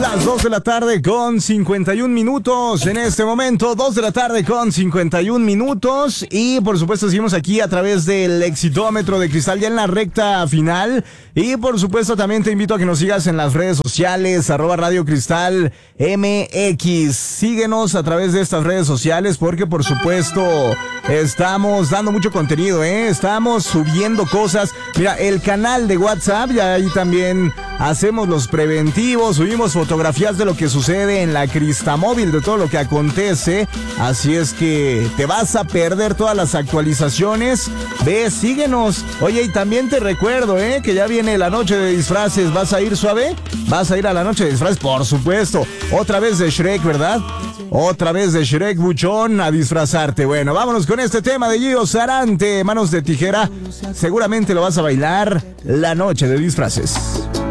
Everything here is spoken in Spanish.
Las 2 de la tarde con 51 minutos. En este momento, 2 de la tarde con 51 minutos. Y por supuesto, seguimos aquí a través del Exitómetro de Cristal, ya en la recta final. Y por supuesto, también te invito a que nos sigas en las redes sociales, @Radio Cristal MX. Síguenos a través de estas redes sociales porque, por supuesto, estamos dando mucho contenido, Estamos subiendo cosas. Mira, el canal de WhatsApp, ya ahí también hacemos los preventivos, subimos fotografías de lo que sucede en la Cristamóvil, de todo lo que acontece. Así es que te vas a perder todas las actualizaciones. Ve, síguenos. Oye, y también te recuerdo, que ya viene la noche de disfraces. ¿Vas a ir, Suave? ¿Vas a ir a la noche de disfraces? Por supuesto. Otra vez de Shrek, ¿verdad? Otra vez de Shrek, buchón, a disfrazarte. Bueno, vámonos con este tema de Gio Sarante, Manos de Tijera. Seguramente lo vas a bailar la noche de disfraces.